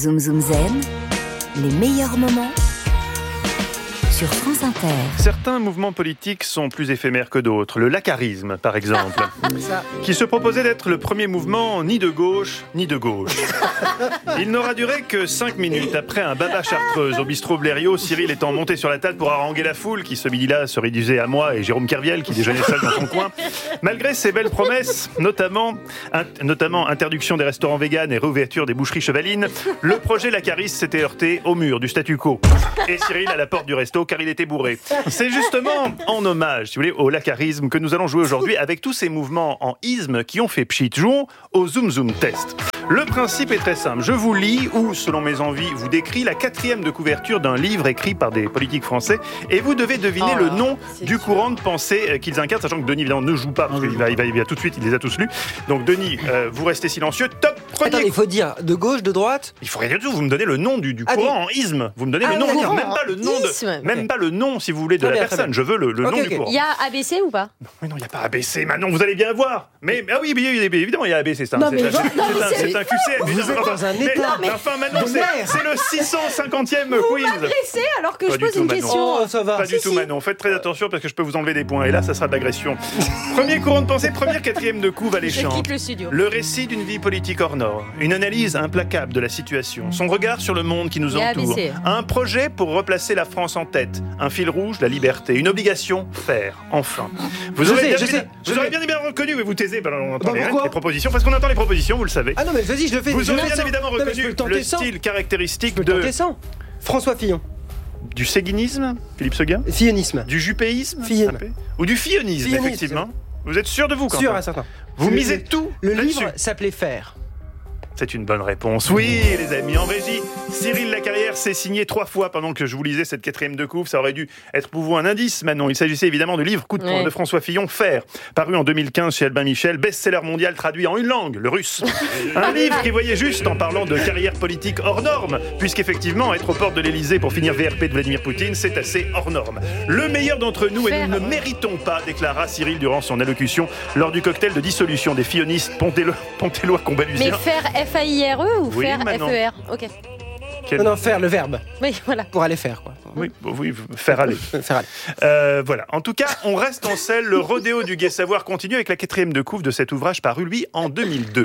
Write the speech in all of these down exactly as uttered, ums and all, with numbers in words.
Zoom Zoom Zen, les meilleurs moments sur France Inter. Certains mouvements politiques sont plus éphémères que d'autres. Le lacarisme, par exemple, qui se proposait d'être le premier mouvement ni de gauche, ni de gauche. Il n'aura duré que cinq minutes. Après un baba chartreuse au bistrot Blériot, Cyril étant monté sur la table pour haranguer la foule, qui ce midi-là se réduisait à moi et Jérôme Kerviel, qui déjeunait seul dans son coin. Malgré ses belles promesses, notamment, in- notamment interdiction des restaurants véganes et réouverture des boucheries chevalines, le projet lacariste s'était heurté au mur du statu quo. Et Cyril à la porte du resto, car il était bourré. C'est justement en hommage, si vous voulez, au lacarisme que nous allons jouer aujourd'hui avec tous ces mouvements en isme qui ont fait pchit. Jouons au Zoom Zoom Test. Le principe est très simple. Je vous lis, ou selon mes envies, vous décris la quatrième de couverture d'un livre écrit par des politiques français, et vous devez deviner oh le nom du dur. courant de pensée qu'ils incarnent, sachant que Denis, évidemment, ne joue pas, parce qu'il va, il va, il va tout de suite, il les a tous lus. Donc Denis, euh, vous restez silencieux. Top, premier. Attends, il faut dire de gauche, de droite. Il faut rien du tout. Vous me donnez le nom du, du ah, courant des... en isme. Vous me donnez ah, le nom, courant, même pas le nom isme. de, même okay. pas le nom, si vous voulez, de très la bien, personne. Je veux le, le okay, nom okay. du courant. Il y a A B C ou pas? Non, mais non, il n'y a pas A B C. Maintenant, vous allez bien voir. Mais ah oui, évidemment, il y a A B C. C'est un, c'est, c'est, c'est, c'est un Q C. Vous êtes dans un état. Mais enfin, maintenant, c'est, c'est le six cent cinquantième quiz. Vous m'agressez alors que pas je pose une Manon. question. Oh, ça va. Pas si, du si. tout, Manon. Faites très attention parce que je peux vous enlever des points. Et là, ça sera de l'agression. Premier courant de pensée, première, quatrième de couve alléchante. Je quitte le studio. Le récit d'une vie politique hors norme. Une analyse implacable de la situation. Son regard sur le monde qui nous entoure. Un projet pour replacer la France en tête. Un fil rouge, la liberté. Une obligation, faire. Enfin. Vous je aurez sais, bien, je bien, sais, vous je aurez sais. bien, bien reconnu, mais vous taisez pendant on entend bah, les, les propositions. Parce qu'on entend les propositions, vous le savez. Ah non, mais vas-y, je le fais. Vous je aurez bien sans. évidemment non, reconnu le, le style caractéristique je de... sans. François Fillon. Du séguinisme, Philippe Seguin. Fillonisme. Du jupéisme. Fillonisme. Ou du fillonisme, Fillonisme, effectivement. Vous êtes sûr de vous, quand Sûr même. à certain. Vous le, misez le, tout Le là-dessus. livre s'appelait Faire. C'est une bonne réponse. Oui, les amis, en régie, Cyril Lacarrière s'est signé trois fois pendant que je vous lisais cette quatrième de couve. Ça aurait dû être pour vous un indice, Manon. Il s'agissait évidemment du livre Coup de poing ouais. de François Fillon, Faire, paru en deux mille quinze chez Albin Michel, best-seller mondial traduit en une langue, le russe. Un livre qui voyait juste en parlant de carrière politique hors norme, puisqu'effectivement, être aux portes de l'Élysée pour finir V R P de Vladimir Poutine, c'est assez hors norme. Le meilleur d'entre nous, et nous ne méritons pas, déclara Cyril durant son allocution lors du cocktail de dissolution des fillonistes pontélois-combalusiens. Mais faire F A I R E ou oui, faire F E R? Ok. Quel... Non, non, faire le verbe. Oui, voilà. Pour aller faire, quoi. Oui, oui, faire aller. faire aller. Euh, voilà. En tout cas, on reste en selle. Le rodéo du gai savoir continue avec la quatrième de couve de cet ouvrage paru, lui, en deux mille deux.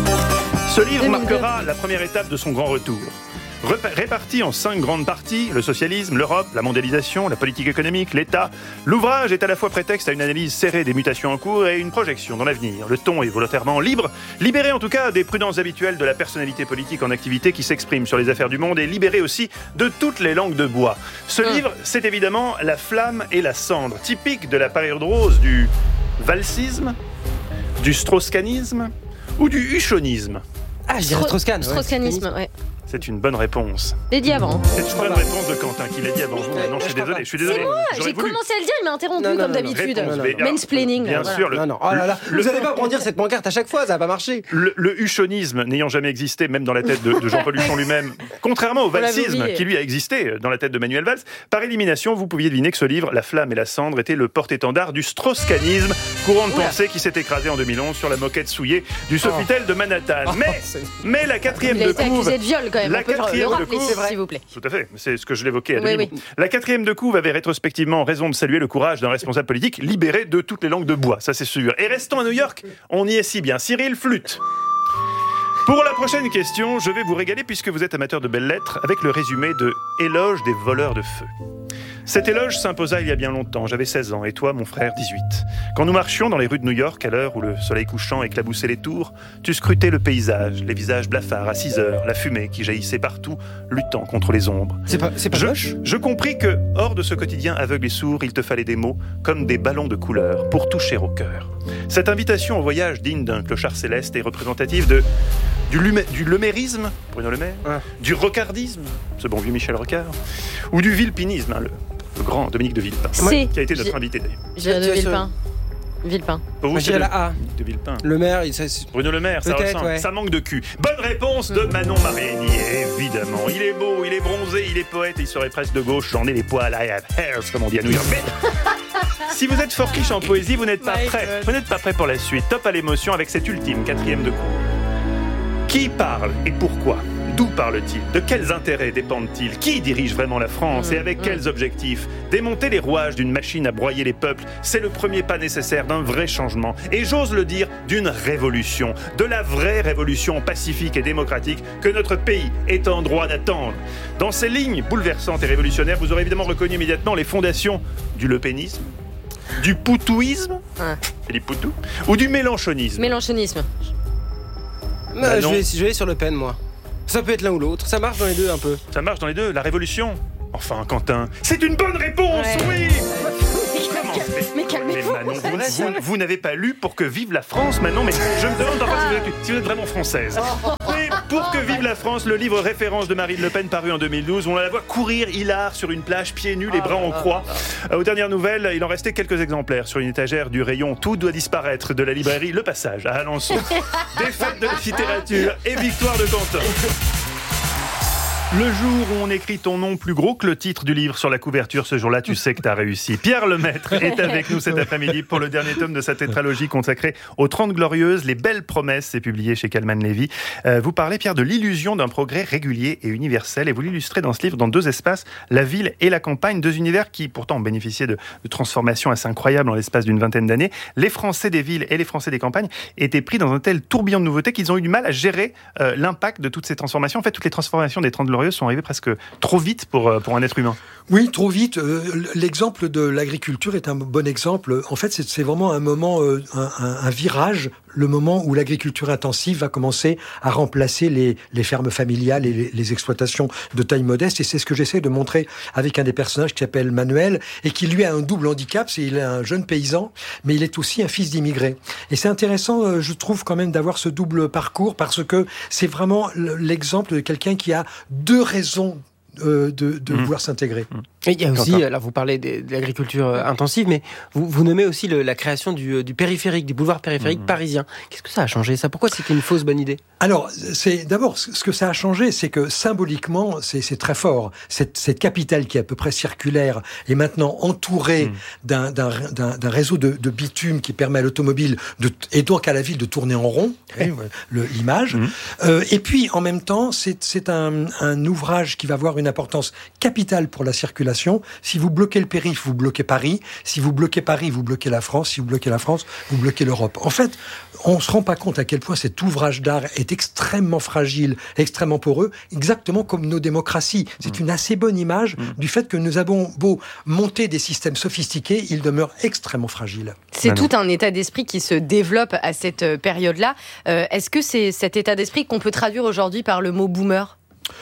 Ce livre deux mille deux. Marquera la première étape de son grand retour. Réparti en cinq grandes parties, le socialisme, l'Europe, la mondialisation, la politique économique, l'État, l'ouvrage est à la fois prétexte à une analyse serrée des mutations en cours et une projection dans l'avenir. Le ton est volontairement libre, libéré en tout cas des prudences habituelles de la personnalité politique en activité qui s'exprime sur les affaires du monde et libéré aussi de toutes les langues de bois. Ce mmh. livre, c'est évidemment La flamme et la cendre, typique de la période rose du valsisme, du strauss-kahnisme ou du huchonisme. Ah, je dirais Strauss-Kahn. Strauss-Kahnisme, ouais. C'est une bonne réponse. Les diamants. C'est une bonne réponse de Quentin qui l'a dit avant vous. Non, je suis désolé. Je suis désolé. C'est moi. J'aurais J'ai voulu. commencé à le dire, il m'a interrompu non, non, comme non, d'habitude. Non, non, non. Mansplaining. Bien voilà. sûr. Le, non, non. Oh là là. Le, vous n'allez pas brandir cette pancarte à chaque fois, ça va pas marcher. Le, le huchonisme n'ayant jamais existé, même dans la tête de, de Jean-Paul Huchon lui-même, contrairement au valsisme qui lui a existé dans la tête de Manuel Valls, par élimination, vous pouviez deviner que ce livre, La flamme et la cendre, était le porte-étendard du strauss-kahnisme, courant de pensée qui s'est écrasé en deux mille onze sur la moquette souillée du Sofitel de Manhattan. Oh, mais, mais la quatrième il a de été couve, accusé de viol quand même. la On peut quatrième le de rappeler, couve, s'il vous plaît. Tout à fait, c'est ce que je l'évoquais à oui, demi. oui. La quatrième de couve avait rétrospectivement raison de saluer le courage d'un responsable politique libéré de toutes les langues de bois, ça c'est sûr. Et restons à New York, on y est si bien. Cyril flûte. Pour la prochaine question, je vais vous régaler puisque vous êtes amateur de belles lettres avec le résumé de Éloge des voleurs de feu. Cet éloge s'imposa il y a bien longtemps, j'avais seize ans et toi, mon frère, dix-huit. Quand nous marchions dans les rues de New York à l'heure où le soleil couchant éclaboussait les tours, tu scrutais le paysage, les visages blafards à six heures, la fumée qui jaillissait partout, luttant contre les ombres. C'est pas, c'est pas je, moche. Je compris que, hors de ce quotidien aveugle et sourd, il te fallait des mots comme des ballons de couleur pour toucher au cœur. Cette invitation au voyage digne d'un clochard céleste est représentative de du, lumé, du lemérisme, Bruno Le Maire, ah. du rocardisme, ce bon vieux Michel Rocard, ou du vilpinisme, hein, le, le grand Dominique de Villepin, c'est... qui a été notre invité d'ailleurs. J'irais de Villepin. Villepin. Pour vous, c'est de, la A. de Villepin. Le maire, il, ça, Bruno Le Maire, ça ressemble. Ouais. Ça manque de cul. Bonne réponse de Manon Marini, évidemment. Il est beau, il est bronzé, il est poète, il serait presque de gauche. J'en ai les poils à hairs, comme on dit à New York. Mais si vous êtes fort quiche en poésie, vous n'êtes pas prêt. Vous n'êtes pas prêt pour la suite. Top à l'émotion avec cette ultime quatrième de cours. Qui parle et pourquoi D'où parle-t-il? De quels intérêts dépendent-ils? Qui dirige vraiment la France? Mmh, Et avec mmh. quels objectifs? Démonter les rouages d'une machine à broyer les peuples, c'est le premier pas nécessaire d'un vrai changement. Et j'ose le dire, d'une révolution. De la vraie révolution pacifique et démocratique que notre pays est en droit d'attendre. Dans ces lignes bouleversantes et révolutionnaires, vous aurez évidemment reconnu immédiatement les fondations du lepénisme, du poutouisme, Ouais. Philippe Poutou, ou du mélenchonisme. Mélenchonisme. Non, Bah je, non. vais, je vais sur Le Pen, moi. Ça peut être l'un ou l'autre. Ça marche dans les deux un peu. Ça marche dans les deux, la révolution. Enfin, Quentin, c'est une bonne réponse, Ouais. oui. Mais calmez-vous. Mais Manon, vous, vous- vous n'avez pas lu Pour que vive la France, Manon, mais je me demande enfin, si, vous êtes, si vous êtes vraiment française. Mais Pour que vive la France, le livre référence de Marine Le Pen paru en deux mille douze, on la voit courir hilar sur une plage, pieds nus, les bras en croix. Euh, Aux dernières nouvelles, il en restait quelques exemplaires sur une étagère du rayon Tout doit disparaître de la librairie Le Passage à Alençon. Défaite de la littérature et victoire de Quentin. Le jour où on écrit ton nom plus gros que le titre du livre sur la couverture, ce jour-là, tu sais que t'as réussi. Pierre Lemaître est avec nous cet après-midi pour le dernier tome de sa tétralogie consacrée aux Trente Glorieuses. Les belles promesses, c'est publié chez Calman Levy. Euh, vous parlez, Pierre, de l'illusion d'un progrès régulier et universel, et vous l'illustrez dans ce livre dans deux espaces, la ville et la campagne, deux univers qui pourtant ont bénéficié de, de transformations assez incroyables dans l'espace d'une vingtaine d'années. Les Français des villes et les Français des campagnes étaient pris dans un tel tourbillon de nouveautés qu'ils ont eu du mal à gérer euh, l'impact de toutes ces transformations. En fait, toutes les transformations des Trente Glorieuses sont arrivées presque trop vite pour, pour un être humain. Oui, trop vite. Euh, l'exemple de l'agriculture est un bon exemple. En fait, c'est, c'est vraiment un moment, euh, un, un, un virage, le moment où l'agriculture intensive va commencer à remplacer les, les fermes familiales et les, les exploitations de taille modeste. Et c'est ce que j'essaie de montrer avec un des personnages qui s'appelle Manuel et qui, lui, a un double handicap. C'est qu'il est un jeune paysan, mais il est aussi un fils d'immigrés. Et c'est intéressant, euh, je trouve, quand même, d'avoir ce double parcours parce que c'est vraiment l'exemple de quelqu'un qui a deux raisons Euh, de, de mmh. vouloir s'intégrer. Et il y a aussi, là vous parlez de, de l'agriculture euh, intensive, mais vous, vous nommez aussi le, la création du, du périphérique, du boulevard périphérique mmh. parisien. Qu'est-ce que ça a changé ça? Pourquoi c'était une fausse bonne idée? Alors, c'est d'abord ce que ça a changé, c'est que symboliquement, c'est, c'est très fort. Cette, cette capitale qui est à peu près circulaire est maintenant entourée mmh. d'un, d'un, d'un, d'un réseau de, de bitume qui permet à l'automobile de, et donc à la ville de tourner en rond. Mmh. Le, l'image. Mmh. Euh, et puis en même temps, c'est, c'est un, un ouvrage qui va avoir une importance capitale pour la circulation. Si vous bloquez le périph', vous bloquez Paris. Si vous bloquez Paris, vous bloquez la France. Si vous bloquez la France, vous bloquez l'Europe. En fait, on ne se rend pas compte à quel point cet ouvrage d'art est extrêmement fragile, extrêmement poreux, exactement comme nos démocraties. C'est mmh. une assez bonne image mmh. du fait que nous avons beau monter des systèmes sophistiqués, ils demeurent extrêmement fragiles. C'est tout un état d'esprit qui se développe à cette période-là. Euh, est-ce que c'est cet état d'esprit qu'on peut traduire aujourd'hui par le mot boomer ?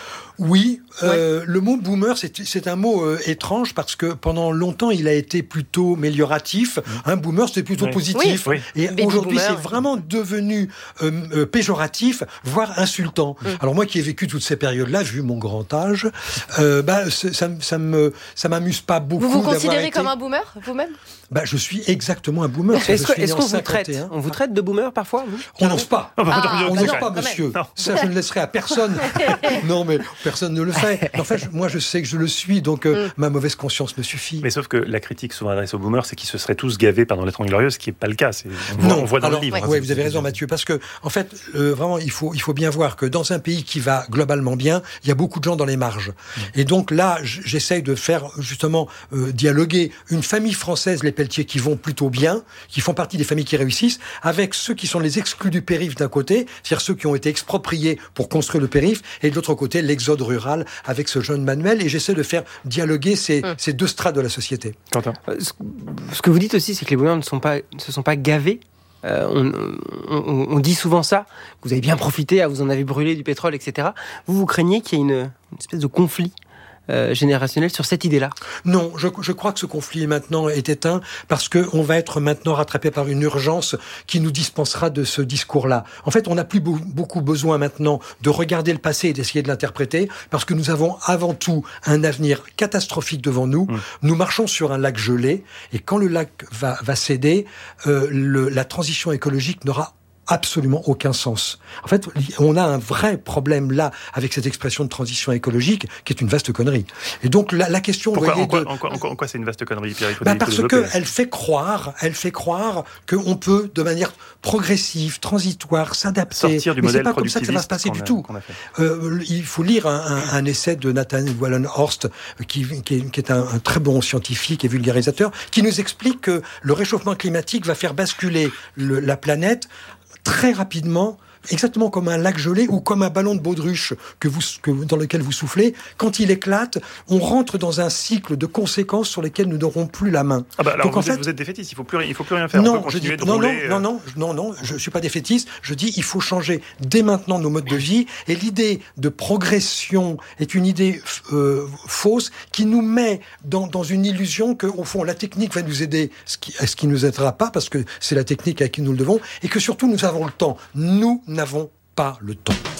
Oui, euh, ouais. le mot boomer, c'est, c'est un mot euh, étrange parce que pendant longtemps, il a été plutôt mélioratif. Un mmh. boomer, c'était plutôt oui. positif. Oui. Oui. Et Baby aujourd'hui, boomer. C'est vraiment devenu euh, euh, péjoratif, voire insultant. Mmh. Alors moi qui ai vécu toutes ces périodes-là, vu mon grand âge, euh, bah, ça, ça, me, ça m'amuse pas beaucoup. Vous vous considérez été... comme un boomer, vous-même ? Bah, je suis exactement un boomer. Est-ce, que, est-ce qu'on vous traite On vous traite de boomer parfois vous On n'ose pas. Ah, bah, ah, on n'ose pas, pas, monsieur. Non. Ça, je ne laisserai à personne. Non, mais personne ne le fait. En fait, moi, je sais que je le suis, donc euh, mm. ma mauvaise conscience me suffit. Mais sauf que la critique souvent adressée aux boomers, c'est qu'ils se seraient tous gavés pendant les Trente Glorieuses, ce qui n'est pas le cas. C'est, on, non, voit, on voit dans alors, le livre. Oui, hein, ouais, vous avez raison, Mathieu, parce que en fait, euh, vraiment, il faut, il faut bien voir que dans un pays qui va globalement bien, il y a beaucoup de gens dans les marges. Mm. Et donc là, j'essaye de faire justement euh, dialoguer une famille française, les Pelletier, qui vont plutôt bien, qui font partie des familles qui réussissent, avec ceux qui sont les exclus du périph' d'un côté, c'est-à-dire ceux qui ont été expropriés pour construire le périph', et de l'autre côté, l'exode rural avec ce jeune Manuel, et j'essaie de faire dialoguer ces, mmh. ces deux strates de la société. Quentin. Ce que vous dites aussi, c'est que les boomers ne sont pas, ne se sont pas gavés. Euh, on, on, on dit souvent ça, que vous avez bien profité, vous en avez brûlé du pétrole, et cetera. Vous, vous craignez qu'il y ait une, une espèce de conflit Euh, générationnel sur cette idée-là? Non, je, je crois que ce conflit maintenant est éteint parce que on va être maintenant rattrapé par une urgence qui nous dispensera de ce discours-là. En fait, on n'a plus be- beaucoup besoin maintenant de regarder le passé et d'essayer de l'interpréter parce que nous avons avant tout un avenir catastrophique devant nous. Mmh. Nous marchons sur un lac gelé et quand le lac va, va céder, euh, le, la transition écologique n'aura absolument aucun sens. En fait, on a un vrai problème là avec cette expression de transition écologique qui est une vaste connerie. Et donc la, la question... Pourquoi, voyez, en, quoi, de... en, quoi, en, quoi, en quoi c'est une vaste connerie, Pierre? Il faut bah il faut parce développer. qu'elle fait croire, elle fait croire qu'on peut, de manière progressive, transitoire, s'adapter. Sortir du Mais modèle c'est pas comme ça que ça va se passer du a, tout. Euh, il faut lire un, un, un essai de Nathan Wallenhorst, qui, qui est, qui est un, un très bon scientifique et vulgarisateur, qui nous explique que le réchauffement climatique va faire basculer le, la planète très rapidement, exactement comme un lac gelé ou comme un ballon de baudruche que vous, que, dans lequel vous soufflez. Quand il éclate, on rentre dans un cycle de conséquences sur lesquelles nous n'aurons plus la main. Ah bah alors Donc, vous, en êtes, fait, vous êtes défaitiste, il ne faut, plus, il faut plus rien faire. Non, on peut continuer je dis, de non, rouler. non, non, non, non, non, je ne suis pas défaitiste. Je dis il faut changer dès maintenant nos modes de vie. Et l'idée de progression est une idée euh, fausse qui nous met dans, dans une illusion que, au fond, la technique va nous aider, ce qui ce qui nous aidera pas, parce que c'est la technique à qui nous le devons, et que surtout nous avons le temps. Nous n'avons pas le temps.